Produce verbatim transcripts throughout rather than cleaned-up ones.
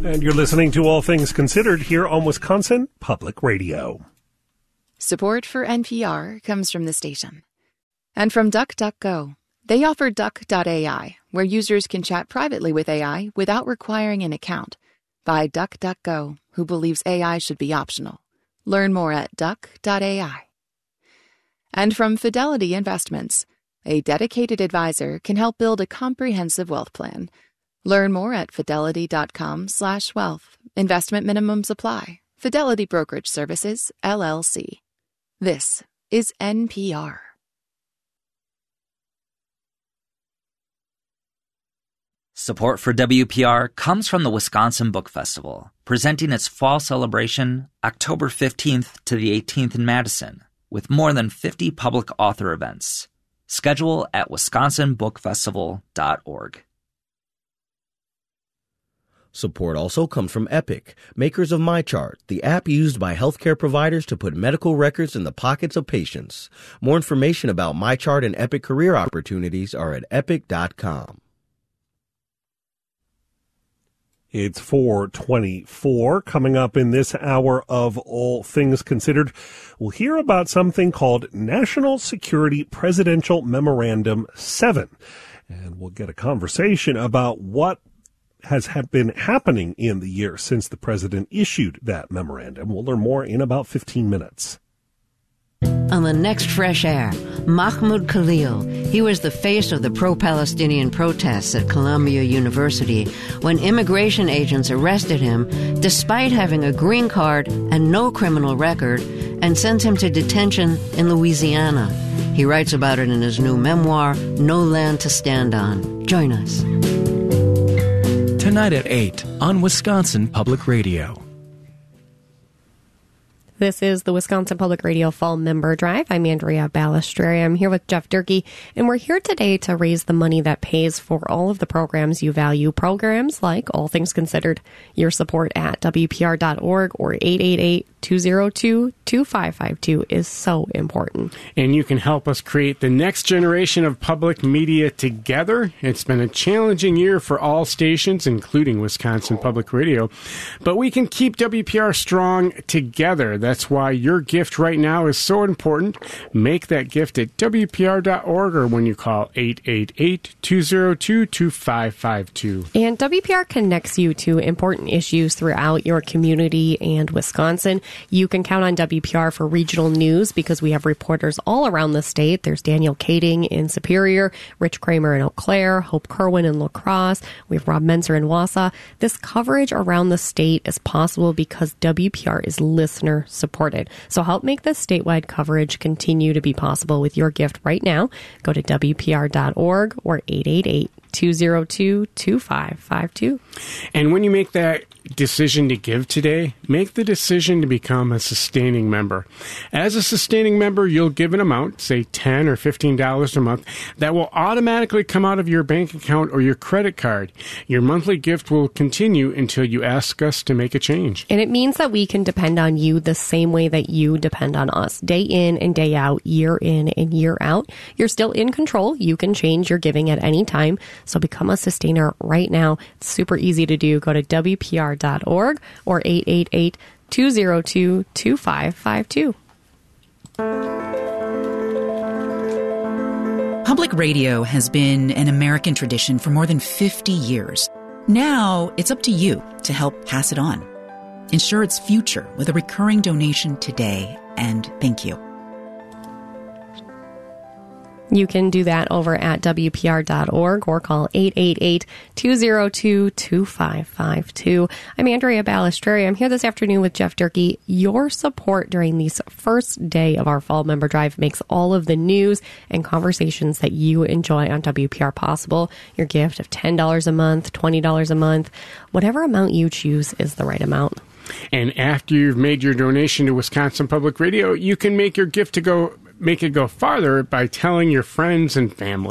And you're listening to All Things Considered here on Wisconsin Public Radio. Support for N P R comes from the station. And from DuckDuckGo. They offer Duck dot A I, where users can chat privately with A I without requiring an account. By DuckDuckGo, who believes A I should be optional. Learn more at Duck dot A I. And from Fidelity Investments. A dedicated advisor can help build a comprehensive wealth plan. Learn more at fidelity.com slash wealth. Investment minimums apply. Fidelity Brokerage Services, L L C. This is N P R. Support for W P R comes from the Wisconsin Book Festival, presenting its fall celebration October fifteenth to the eighteenth in Madison, with more than fifty public author events. Schedule at wisconsin book festival dot org. Support also comes from Epic, makers of MyChart, the app used by healthcare providers to put medical records in the pockets of patients. More information about MyChart and Epic career opportunities are at epic dot com. It's four twenty-four. Coming up in this hour of All Things Considered, we'll hear about something called National Security Presidential Memorandum seven. And we'll get a conversation about what has ha- been happening in the year since the president issued that memorandum. We'll learn more in about fifteen minutes. On the next Fresh Air, Mahmoud Khalil. He was the face of the pro-Palestinian protests at Columbia University when immigration agents arrested him despite having a green card and no criminal record and sent him to detention in Louisiana. He writes about it in his new memoir, No Land to Stand On. Join us. Tonight at eight on Wisconsin Public Radio. This is the Wisconsin Public Radio Fall Member Drive. I'm Andrea Balistreri. I'm here with Jeff Durkee, and we're here today to raise the money that pays for all of the programs you value. Programs like All Things Considered. Your support at W P R dot org or eight eight eight, two oh two, two five five two is so important. And you can help us create the next generation of public media together. It's been a challenging year for all stations, including Wisconsin Public Radio, but we can keep W P R strong together. That's why your gift right now is so important. Make that gift at W P R dot org or when you call eight eight eight, two oh two, two five five two. And W P R connects you to important issues throughout your community and Wisconsin. You can count on W P R for regional news because we have reporters all around the state. There's Daniel Kading in Superior, Rich Kramer in Eau Claire, Hope Kerwin in La Crosse. We have Rob Menzer in Wausau. This coverage around the state is possible because W P R is listener supported. So help make this statewide coverage continue to be possible with your gift right now. Go to W P R dot org or eight eight eight, two oh two, two five five two. And when you make that decision to give today, make the decision to become a sustaining member. As a sustaining member, you'll give an amount, say ten dollars or fifteen dollars a month, that will automatically come out of your bank account or your credit card. Your monthly gift will continue until you ask us to make a change. And it means that we can depend on you the same way that you depend on us, day in and day out, year in and year out. You're still in control. You can change your giving at any time. So become a sustainer right now. It's super easy to do. Go to W P R dot org or eight eight eight, two oh two, two five five two. Public radio has been an American tradition for more than fifty years. Now it's up to you to help pass it on. Ensure its future with a recurring donation today, and thank you. You can do that over at W P R dot org or call eight eight eight, two oh two, two five five two. I'm Andrea Balistreri. I'm here this afternoon with Jeff Durkee. Your support during this first day of our Fall Member Drive makes all of the news and conversations that you enjoy on W P R possible. Your gift of ten dollars a month, twenty dollars a month, whatever amount you choose is the right amount. And after you've made your donation to Wisconsin Public Radio, you can make your gift to go make it go farther by telling your friends and family.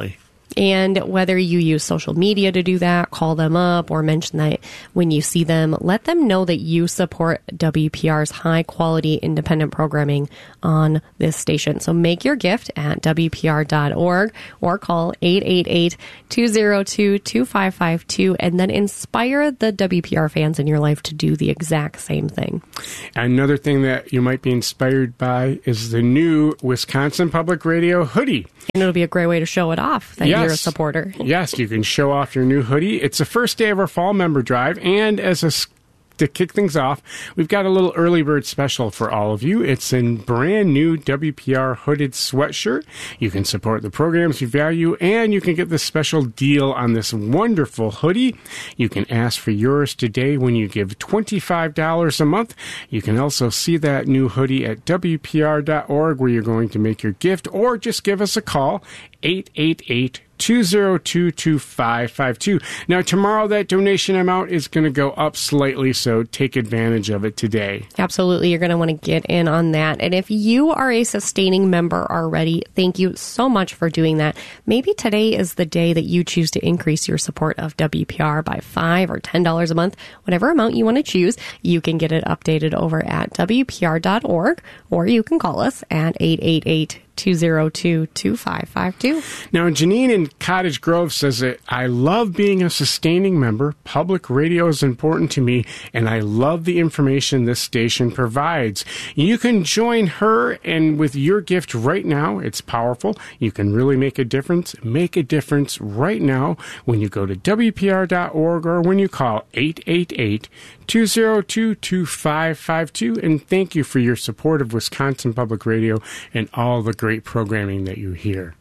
And whether you use social media to do that, call them up, or mention that when you see them, let them know that you support W P R's high-quality independent programming on this station. So make your gift at W P R dot org or call eight eight eight, two zero two, two five five two and then inspire the W P R fans in your life to do the exact same thing. Another thing that you might be inspired by is the new Wisconsin Public Radio hoodie. And it'll be a great way to show it off that yes. you're a supporter. Yes, you can show off your new hoodie. It's the first day of our fall member drive, and as a to kick things off, we've got a little early bird special for all of you. It's a brand new W P R hooded sweatshirt. You can support the programs you value, and you can get this special deal on this wonderful hoodie. You can ask for yours today when you give twenty-five dollars a month. You can also see that new hoodie at W P R dot org, where you're going to make your gift, or just give us a call, eight eight eight, two zero two, two five five two. Now, tomorrow that donation amount is going to go up slightly, so take advantage of it today. Absolutely. You're going to want to get in on that. And if you are a sustaining member already, thank you so much for doing that. Maybe today is the day that you choose to increase your support of W P R by five dollars or ten dollars a month, whatever amount you want to choose. You can get it updated over at W P R dot org, or you can call us at eight eight eight, two zero two, two five five two. Now, Janine in Cottage Grove says that I love being a sustaining member. Public radio is important to me, and I love the information this station provides. You can join her, and with your gift right now, it's powerful. You can really make a difference. Make a difference right now when you go to W P R dot org or when you call eight eight eight, two zero two, two five five two. And thank you for your support of Wisconsin Public Radio and all the great programming that you hear.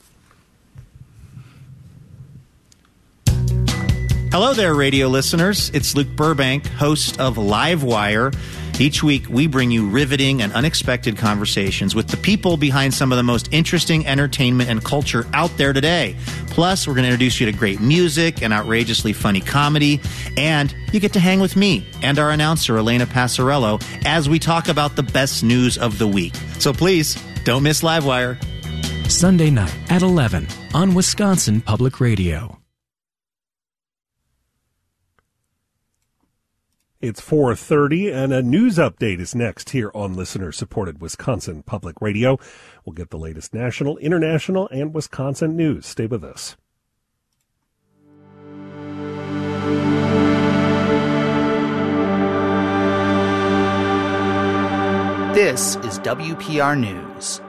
Hello there, radio listeners. It's Luke Burbank, host of Livewire. Each week, we bring you riveting and unexpected conversations with the people behind some of the most interesting entertainment and culture out there today. Plus, we're going to introduce you to great music and outrageously funny comedy. And you get to hang with me and our announcer, Elena Passarello, as we talk about the best news of the week. So please, don't miss Livewire. Sunday night at eleven on Wisconsin Public Radio. It's four thirty, and a news update is next here on listener-supported Wisconsin Public Radio. We'll get the latest national, international, and Wisconsin news. Stay with us. This is W P R News.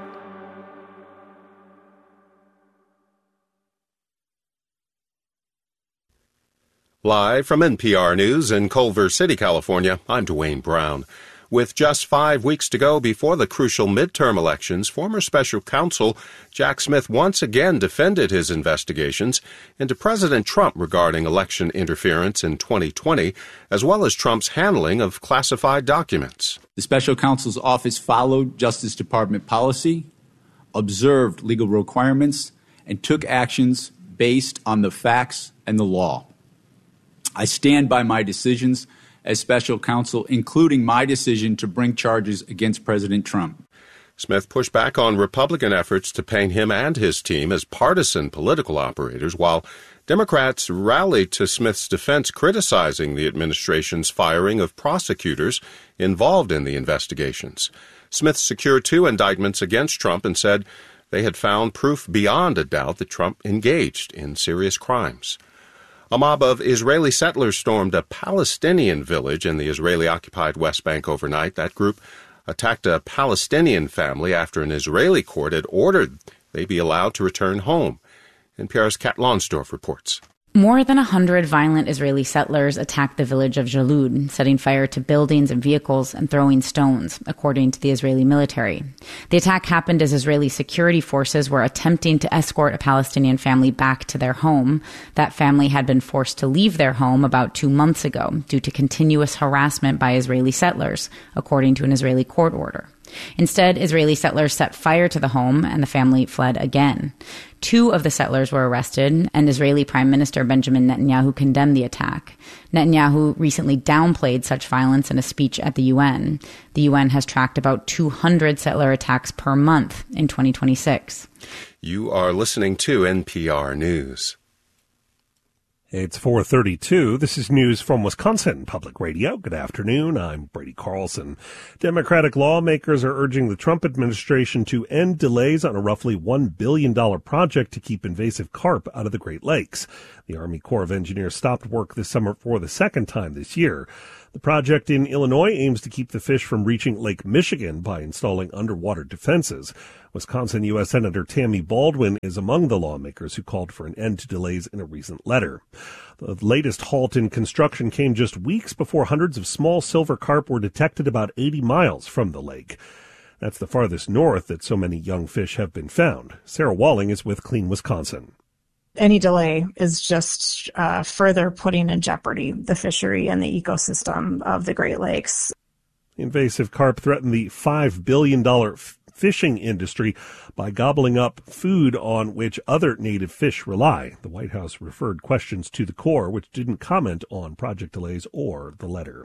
Live from N P R News in Culver City, California, I'm Dwayne Brown. With just five weeks to go before the crucial midterm elections, former special counsel Jack Smith once again defended his investigations into President Trump regarding election interference in twenty twenty, as well as Trump's handling of classified documents. The special counsel's office followed Justice Department policy, observed legal requirements, and took actions based on the facts and the law. I stand by my decisions as special counsel, including my decision to bring charges against President Trump. Smith pushed back on Republican efforts to paint him and his team as partisan political operators, while Democrats rallied to Smith's defense, criticizing the administration's firing of prosecutors involved in the investigations. Smith secured two indictments against Trump and said they had found proof beyond a doubt that Trump engaged in serious crimes. A mob of Israeli settlers stormed a Palestinian village in the Israeli-occupied West Bank overnight. That group attacked a Palestinian family after an Israeli court had ordered they be allowed to return home. N P R's Kat Lonsdorf reports. More than a hundred violent Israeli settlers attacked the village of Jalud, setting fire to buildings and vehicles and throwing stones, according to the Israeli military. The attack happened as Israeli security forces were attempting to escort a Palestinian family back to their home. That family had been forced to leave their home about two months ago due to continuous harassment by Israeli settlers, according to an Israeli court order. Instead, Israeli settlers set fire to the home and the family fled again. Two of the settlers were arrested, and Israeli Prime Minister Benjamin Netanyahu condemned the attack. Netanyahu recently downplayed such violence in a speech at the U N. The U N has tracked about two hundred settler attacks per month in twenty twenty-six. You are listening to N P R News. It's four thirty-two. This is news from Wisconsin Public Radio. Good afternoon. I'm Brady Carlson. Democratic lawmakers are urging the Trump administration to end delays on a roughly one billion dollars project to keep invasive carp out of the Great Lakes. The Army Corps of Engineers stopped work this summer for the second time this year. The project in Illinois aims to keep the fish from reaching Lake Michigan by installing underwater defenses. Wisconsin U S Senator Tammy Baldwin is among the lawmakers who called for an end to delays in a recent letter. The latest halt in construction came just weeks before hundreds of small silver carp were detected about eighty miles from the lake. That's the farthest north that so many young fish have been found. Sarah Walling is with Clean Wisconsin. Any delay is just uh, further putting in jeopardy the fishery and the ecosystem of the Great Lakes. Invasive carp threaten the five billion dollars fishing industry by gobbling up food on which other native fish rely. The White House referred questions to the Corps, which didn't comment on project delays or the letter.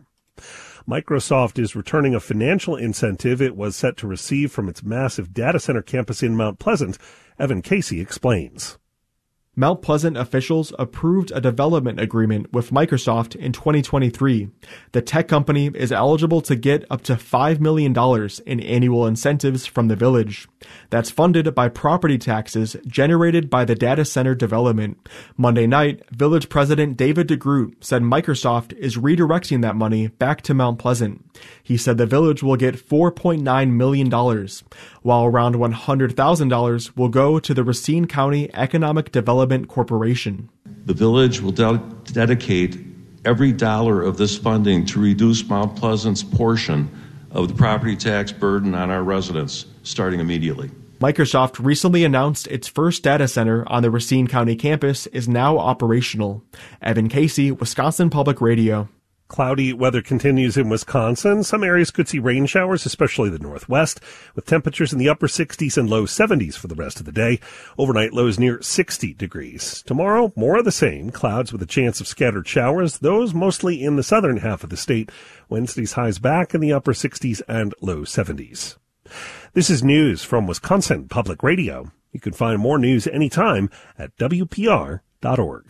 Microsoft is returning a financial incentive it was set to receive from its massive data center campus in Mount Pleasant. Evan Casey explains. Mount Pleasant officials approved a development agreement with Microsoft in twenty twenty-three. The tech company is eligible to get up to five million dollars in annual incentives from the village. That's funded by property taxes generated by the data center development. Monday night, Village President David DeGroot said Microsoft is redirecting that money back to Mount Pleasant. He said the village will get four point nine million dollars, while around one hundred thousand dollars will go to the Racine County Economic Development Corporation. The village will de- dedicate every dollar of this funding to reduce Mount Pleasant's portion of the property tax burden on our residents, starting immediately. Microsoft recently announced its first data center on the Racine County campus is now operational. Evan Casey, Wisconsin Public Radio. Cloudy weather continues in Wisconsin. Some areas could see rain showers, especially the northwest, with temperatures in the upper sixties and low seventies for the rest of the day. Overnight lows near sixty degrees. Tomorrow, more of the same. Clouds with a chance of scattered showers, those mostly in the southern half of the state. Wednesday's highs back in the upper sixties and low seventies. This is news from Wisconsin Public Radio. You can find more news anytime at W P R dot org.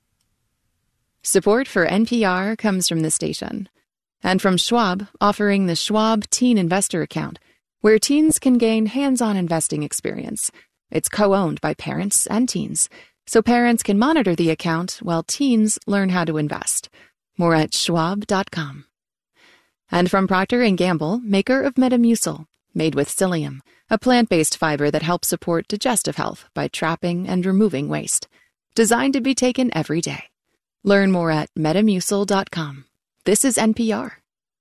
Support for N P R comes from the station and from Schwab, offering the Schwab Teen Investor Account, where teens can gain hands-on investing experience. It's co-owned by parents and teens, so parents can monitor the account while teens learn how to invest. More at schwab dot com. And from Procter and Gamble, maker of Metamucil, made with psyllium, a plant-based fiber that helps support digestive health by trapping and removing waste. Designed to be taken every day. Learn more at metamucil dot com. This is N P R.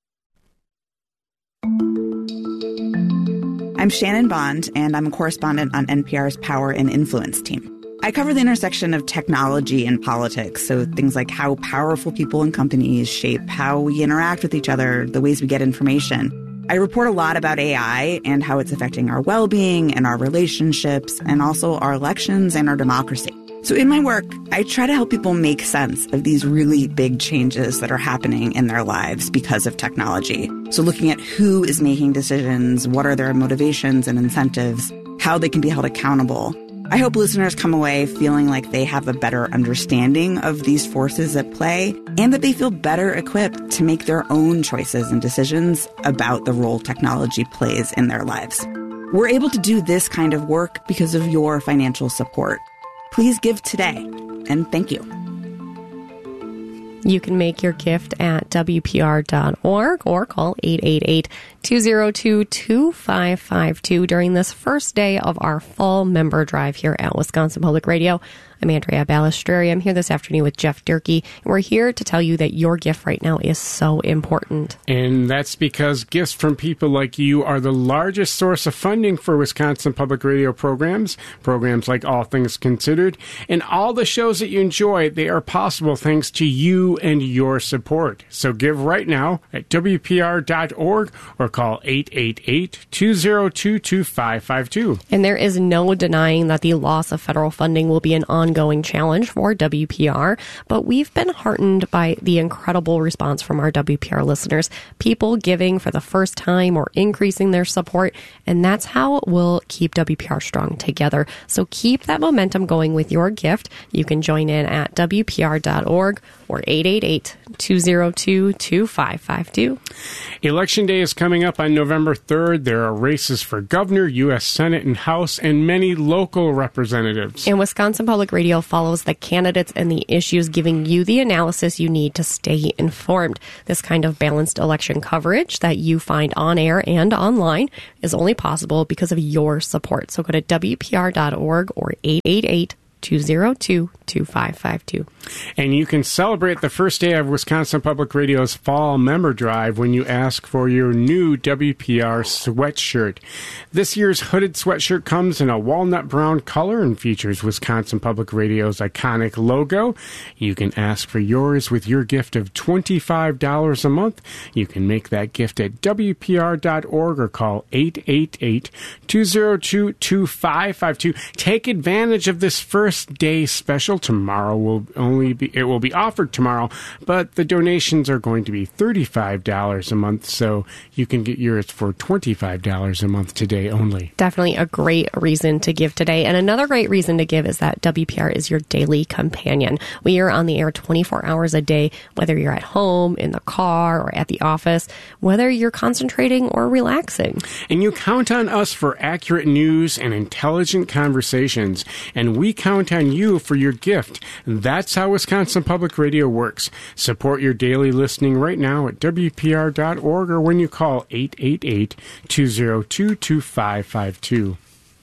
I'm Shannon Bond, and I'm a correspondent on N P R's Power and Influence team. I cover the intersection of technology and politics, so things like how powerful people and companies shape how we interact with each other, the ways we get information. I report a lot about A I and how it's affecting our well-being and our relationships, and also our elections and our democracy. So in my work, I try to help people make sense of these really big changes that are happening in their lives because of technology. So looking at who is making decisions, what are their motivations and incentives, how they can be held accountable. I hope listeners come away feeling like they have a better understanding of these forces at play and that they feel better equipped to make their own choices and decisions about the role technology plays in their lives. We're able to do this kind of work because of your financial support. Please give today, and thank you. You can make your gift at W P R dot org or call eight eight eight, two zero two, two five five two during this first day of our fall member drive here at Wisconsin Public Radio. I'm Andrea Balistreri. I'm here this afternoon with Jeff Durkee, and we're here to tell you that your gift right now is so important. And that's because gifts from people like you are the largest source of funding for Wisconsin Public Radio programs, programs like All Things Considered, and all the shows that you enjoy, they are possible thanks to you and your support. So give right now at W P R dot org or call eight eight eight, two zero two, two five five two. And there is no denying that the loss of federal funding will be an ongoing challenge for W P R, but we've been heartened by the incredible response from our W P R listeners, people giving for the first time or increasing their support, and that's how we'll keep W P R strong together. So keep that momentum going with your gift. You can join in at W P R dot org or eight eight eight, two zero two, two five five two. Election Day is coming up on November third. There are races for governor, U S Senate and House, and many local representatives. And Wisconsin Public Radio follows the candidates and the issues, giving you the analysis you need to stay informed. This kind of balanced election coverage that you find on air and online is only possible because of your support. So go to W P R dot org or eight eight eight, two zero two, two five five two. And you can celebrate the first day of Wisconsin Public Radio's Fall Member Drive when you ask for your new W P R sweatshirt. This year's hooded sweatshirt comes in a walnut brown color and features Wisconsin Public Radio's iconic logo. You can ask for yours with your gift of twenty-five dollars a month. You can make that gift at W P R dot org or call eight eight eight, two zero two, two five five two. Take advantage of this first day special. Tomorrow will only be, it will be offered tomorrow, but the donations are going to be thirty-five dollars a month, so you can get yours for twenty-five dollars a month today only. Definitely a great reason to give today. And another great reason to give is that W P R is your daily companion. We are on the air twenty-four hours a day, whether you're at home, in the car, or at the office, whether you're concentrating or relaxing. And you count on us for accurate news and intelligent conversations, and we count on you for your gift. That's how Wisconsin Public Radio works. Support your daily listening right now at W P R dot org or when you call eight eight eight, two zero two, two five five two.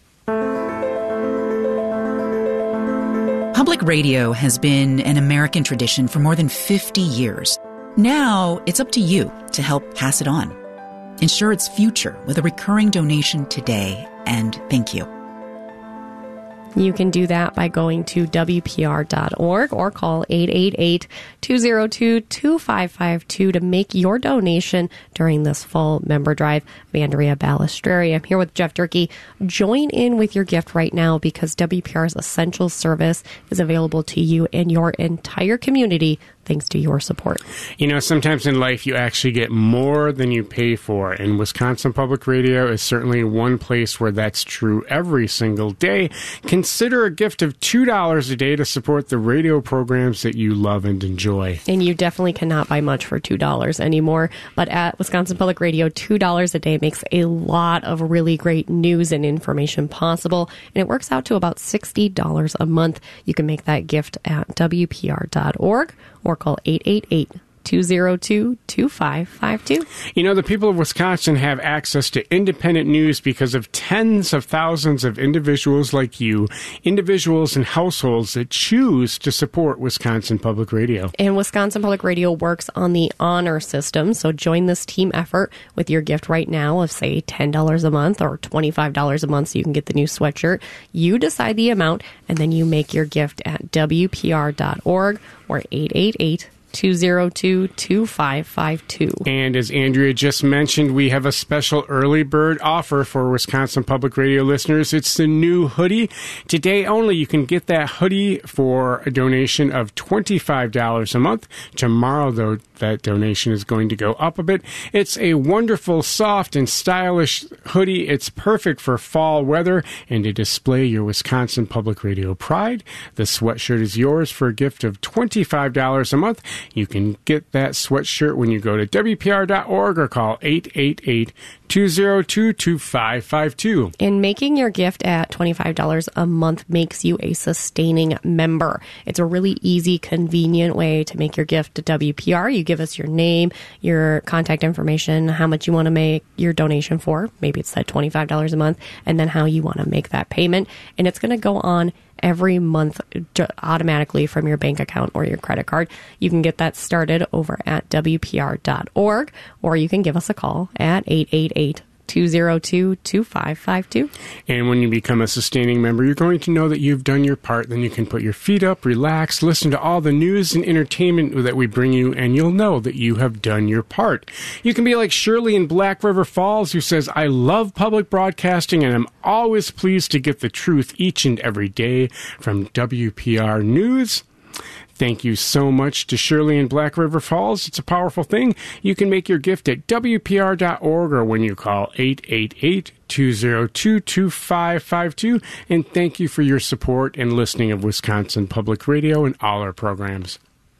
Public radio has been an American tradition for more than fifty years. Now it's up to you to help pass it on. Ensure its future with a recurring donation today, and thank you. You can do that by going to W P R dot org or call eight eight eight, two zero two, two five five two to make your donation during this fall member drive. I'm Andrea Balistreri. I'm here with Jeff Durkee. Join in with your gift right now because W P R's essential service is available to you and your entire community thanks to your support. You know, sometimes in life you actually get more than you pay for, and Wisconsin Public Radio is certainly one place where that's true every single day. Consider a gift of two dollars a day to support the radio programs that you love and enjoy. And you definitely cannot buy much for two dollars anymore, but at Wisconsin Public Radio, two dollars a day makes a lot of really great news and information possible, and it works out to about sixty dollars a month. You can make that gift at W P R dot org or call eight eight eight, two zero two, two five five two. You know, the people of Wisconsin have access to independent news because of tens of thousands of individuals like you, individuals and households that choose to support Wisconsin Public Radio. And Wisconsin Public Radio works on the honor system, so join this team effort with your gift right now of, say, ten dollars a month or twenty-five dollars a month so you can get the new sweatshirt. You decide the amount, and then you make your gift at W P R dot org or eight eight eight, two zero two, two five five two. And as Andrea just mentioned, we have a special early bird offer for Wisconsin Public Radio listeners. It's the new hoodie. Today only, you can get that hoodie for a donation of twenty-five dollars a month. Tomorrow, though, that donation is going to go up a bit. It's a wonderful, soft, and stylish hoodie. It's perfect for fall weather and to display your Wisconsin Public Radio pride. The sweatshirt is yours for a gift of twenty-five dollars a month. You can get that sweatshirt when you go to W P R dot org or call eight eight eight, two oh two, two five five two. And making your gift at twenty-five dollars a month makes you a sustaining member. It's a really easy, convenient way to make your gift to W P R. You give us your name, your contact information, how much you want to make your donation for. Maybe it's that twenty-five dollars a month, and then how you want to make that payment. And it's going to go on every month automatically from your bank account or your credit card. You can get that started over at W P R dot org, or you can give us a call at eight eight eight, two oh two, two five five two. And when you become a sustaining member, you're going to know that you've done your part. Then you can put your feet up, relax, listen to all the news and entertainment that we bring you, and you'll know that you have done your part. You can be like Shirley in Black River Falls, who says, I love public broadcasting and I'm always pleased to get the truth each and every day from W P R News. Thank you so much to Shirley in Black River Falls. It's a powerful thing. You can make your gift at W P R dot org or when you call eight eight eight, two oh two, two five five two. And thank you for your support and listening of Wisconsin Public Radio and all our programs.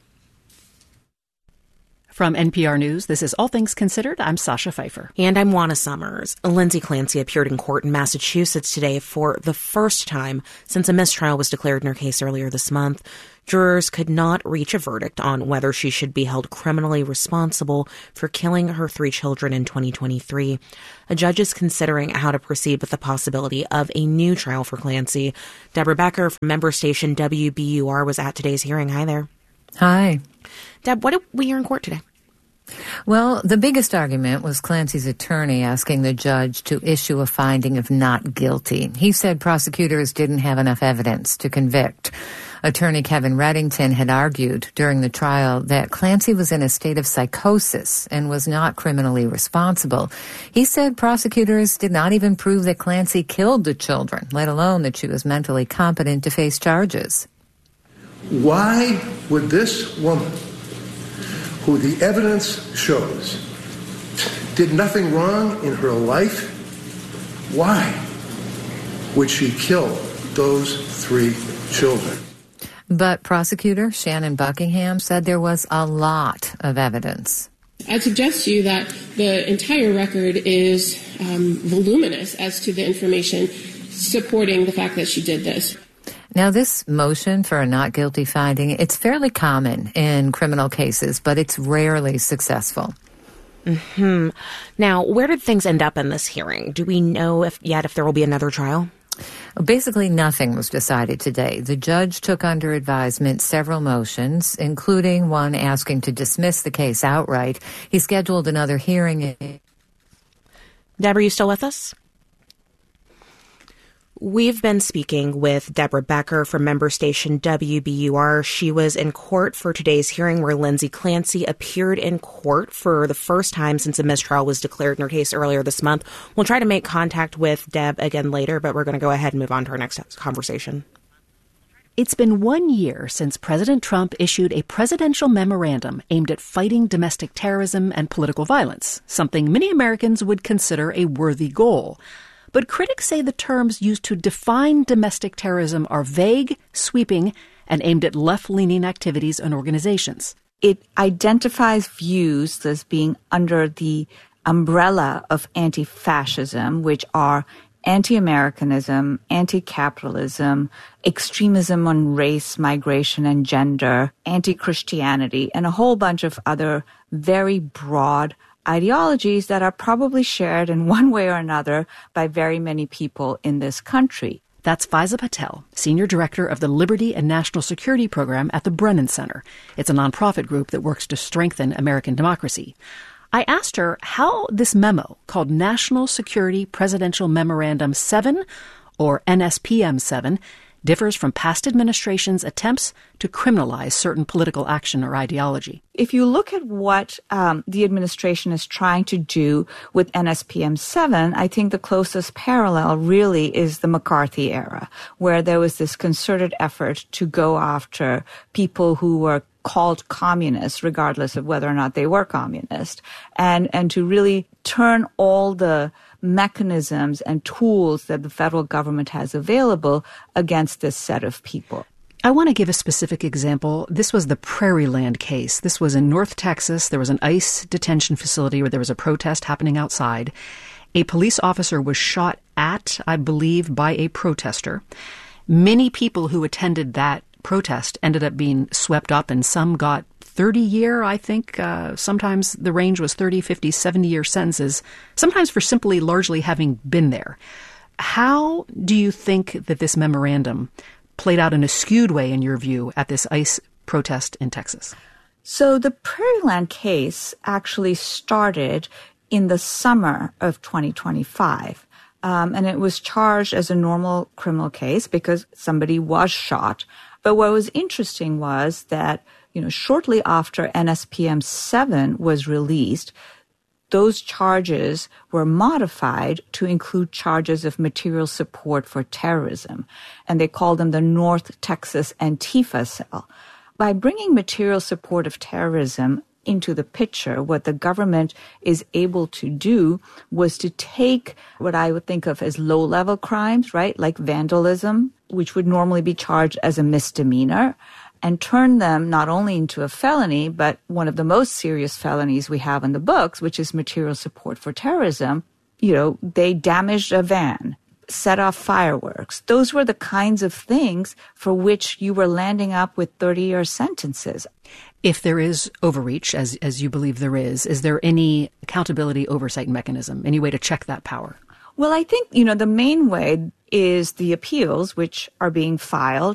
From N P R News, this is All Things Considered. I'm Sasha Pfeiffer. And I'm Juana Summers. Lindsay Clancy appeared in court in Massachusetts today for the first time since a mistrial was declared in her case earlier this month. Jurors could not reach a verdict on whether she should be held criminally responsible for killing her three children in twenty twenty-three. A judge is considering how to proceed with the possibility of a new trial for Clancy. Deborah Becker from member station W B U R was at today's hearing. Hi there. Hi. Deb, what did we hear in court today? Well, the biggest argument was Clancy's attorney asking the judge to issue a finding of not guilty. He said prosecutors didn't have enough evidence to convict. Attorney Kevin Reddington had argued during the trial that Clancy was in a state of psychosis and was not criminally responsible. He said prosecutors did not even prove that Clancy killed the children, let alone that she was mentally competent to face charges. Why would this woman, who the evidence shows did nothing wrong in her life, why would she kill those three children? But prosecutor Shannon Buckingham said there was a lot of evidence. I'd suggest to you that the entire record is um, voluminous as to the information supporting the fact that she did this. Now, this motion for a not guilty finding, it's fairly common in criminal cases, but it's rarely successful. Mm-hmm. Now, where did things end up in this hearing? Do we know if yet if there will be another trial? Basically, nothing was decided today. The judge took under advisement several motions, including one asking to dismiss the case outright. He scheduled another hearing. Deb, are you still with us? We've been speaking with Deborah Becker from member station W B U R. She was in court for today's hearing where Lindsay Clancy appeared in court for the first time since a mistrial was declared in her case earlier this month. We'll try to make contact with Deb again later, but we're going to go ahead and move on to our next conversation. It's been one year since President Trump issued a presidential memorandum aimed at fighting domestic terrorism and political violence, something many Americans would consider a worthy goal. But critics say the terms used to define domestic terrorism are vague, sweeping, and aimed at left-leaning activities and organizations. It identifies views as being under the umbrella of anti-fascism, which are anti-Americanism, anti-capitalism, extremism on race, migration, and gender, anti-Christianity, and a whole bunch of other very broad ideologies that are probably shared in one way or another by very many people in this country. That's Faiza Patel, Senior Director of the Liberty and National Security Program at the Brennan Center. It's a nonprofit group that works to strengthen American democracy. I asked her how this memo, called National Security Presidential Memorandum seven, or N S P M seven, differs from past administrations' attempts to criminalize certain political action or ideology. If you look at what um, the administration is trying to do with N S P M seven, I think the closest parallel really is the McCarthy era, where there was this concerted effort to go after people who were called communists, regardless of whether or not they were communist, and, and to really turn all the mechanisms and tools that the federal government has available against this set of people. I want to give a specific example. This was the Prairie Land case. This was in North Texas. There was an ICE detention facility where there was a protest happening outside. A police officer was shot at, I believe, by a protester. Many people who attended that protest ended up being swept up, and some got thirty year, I think. Uh, sometimes the range was thirty, fifty, seventy year sentences, sometimes for simply largely having been there. How do you think that this memorandum played out in a skewed way, in your view, at this ICE protest in Texas? So the Prairieland case actually started in the summer of twenty twenty-five. Um, and it was charged as a normal criminal case because somebody was shot. But what was interesting was that, you know, shortly after N S P M seven was released, those charges were modified to include charges of material support for terrorism. And they called them the North Texas Antifa cell. By bringing material support of terrorism into the picture, what the government is able to do was to take what I would think of as low-level crimes, right, like vandalism, which would normally be charged as a misdemeanor, and turn them not only into a felony, but one of the most serious felonies we have in the books, which is material support for terrorism. You know, they damaged a van, set off fireworks. Those were the kinds of things for which you were landing up with thirty-year sentences. If there is overreach, as as you believe there is, is there any accountability oversight mechanism, any way to check that power? Well, I think, you know, the main way is the appeals, which are being filed.